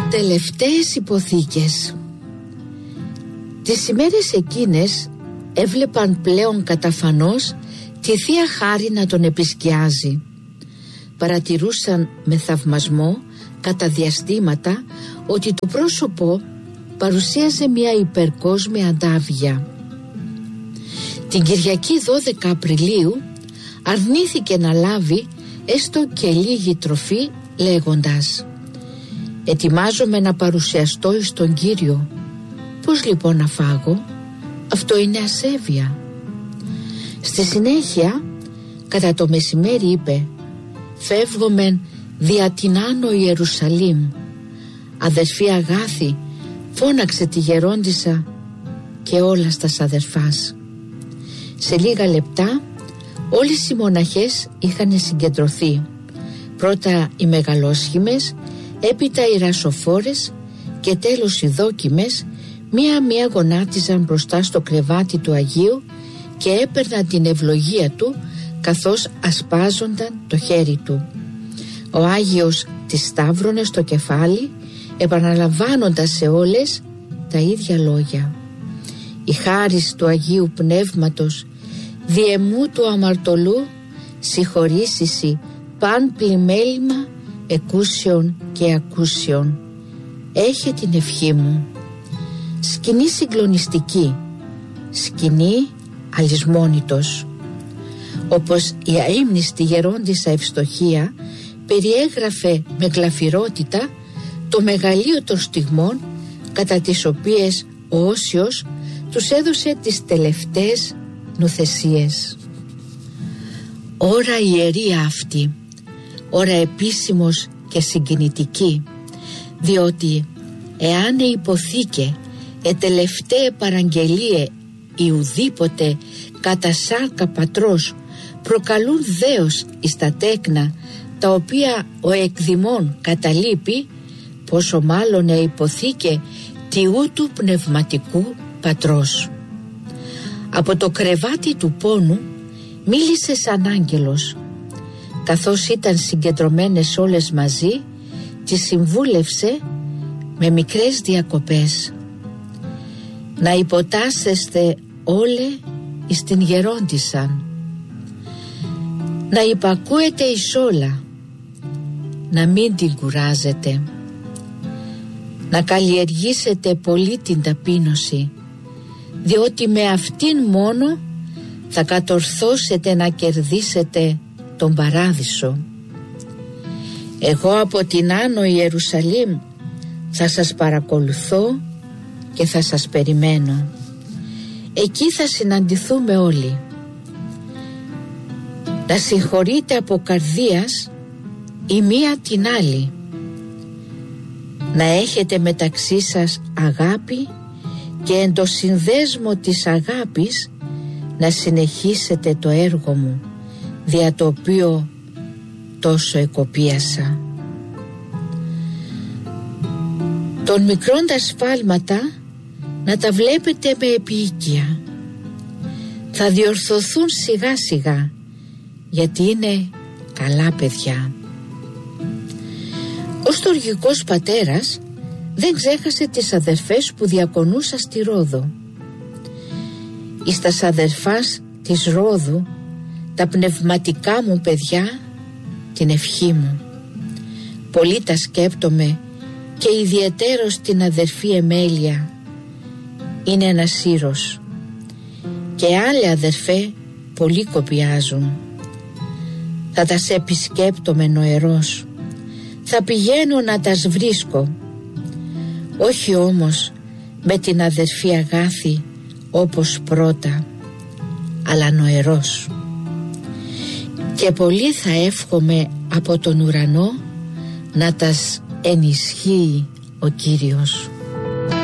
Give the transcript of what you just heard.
Τελευταίες υποθήκες. Τις ημέρες εκείνες έβλεπαν πλέον καταφανώς τη Θεία Χάρη να τον επισκιάζει. Παρατηρούσαν με θαυμασμό κατά διαστήματα ότι το πρόσωπο παρουσίαζε μια υπερκόσμια αντάβια. Την Κυριακή 12 Απριλίου αρνήθηκε να λάβει έστω και λίγη τροφή, λέγοντας: «Ετοιμάζομαι να παρουσιαστώ εις τον Κύριο. Πώς λοιπόν να φάγω? Αυτό είναι ασέβεια». Στη συνέχεια, κατά το μεσημέρι είπε: «Φεύγομεν δια την Άνω Ιερουσαλήμ. Αδερφή Αγάθη, φώναξε τη γερόντισσα και όλα στας αδερφάς». Σε λίγα λεπτά όλες οι μοναχές είχαν συγκεντρωθεί. Πρώτα οι μεγαλόσχημες, έπειτα οι ρασοφόρες και τέλος οι δόκιμες, μία-μία γονάτιζαν μπροστά στο κρεβάτι του Αγίου και έπαιρναν την ευλογία του καθώς ασπάζονταν το χέρι του. Ο Άγιος τις σταύρωνε στο κεφάλι, επαναλαμβάνοντας σε όλες τα ίδια λόγια: «Η χάρις του Αγίου Πνεύματος διεμού του αμαρτωλού συγχωρήσισι παν πλημέλημα εκούσιον και ακούσιον. Έχε την ευχή μου». Σκηνή συγκλονιστική, σκηνή αλυσμόνητος. Όπως η αείμνηστη γερόντισσα Ευστοχία περιέγραφε με γλαφυρότητα το μεγαλείο των στιγμών κατά τις οποίες ο Όσιος τους έδωσε τις τελευταίες νουθεσίες. Ώρα ιερία αυτή, ώρα επίσημος και συγκινητική, διότι εάν υποθήκε τελευταία παραγγελίε ή ουδήποτε κατά σάρκα πατρός προκαλούν δέος εις τα τέκνα τα οποία ο εκδημών καταλείπει, πόσο μάλλον υποθήκε τιού του πνευματικού πατρός. Από το κρεβάτι του πόνου μίλησε σαν άγγελος. Καθώς ήταν συγκεντρωμένες όλες μαζί, τις συμβούλευσε με μικρές διακοπές: «Να υποτάσσεστε όλε εις την γερόντισσαν, να υπακούετε εις όλα, να μην την κουράζετε, να καλλιεργήσετε πολύ την ταπείνωση, διότι με αυτήν μόνο θα κατορθώσετε να κερδίσετε τον παράδεισο. Εγώ από την Άνω Ιερουσαλήμ θα σας παρακολουθώ και θα σας περιμένω. Εκεί θα συναντηθούμε όλοι. Να συγχωρείτε από καρδίας η μία την άλλη. Να έχετε μεταξύ σας αγάπη και εν το συνδέσμο της αγάπης να συνεχίσετε το έργο μου, δια το οποίο τόσο εκοπίασα. Των μικρών τα σφάλματα να τα βλέπετε με επίοικια. Θα διορθωθούν σιγά σιγά, γιατί είναι καλά παιδιά». Ο στοργικός πατέρας δεν ξέχασε τις αδερφές που διακονούσαν στη Ρόδο. «Εις τας αδερφάς της Ρόδου, τα πνευματικά μου παιδιά, την ευχή μου. Πολύ τα σκέπτομαι και ιδιαιτέρως την αδερφή Εμέλια. Είναι ένας ήρος. Και άλλοι αδερφέ πολύ κοπιάζουν. Θα τας επισκέπτομαι νοερός. Θα πηγαίνω να τας βρίσκω. Όχι όμως με την αδερφή Αγάθη όπως πρώτα, αλλά νοερός. Και πολύ θα εύχομαι από τον ουρανό να τας ενισχύει ο Κύριος».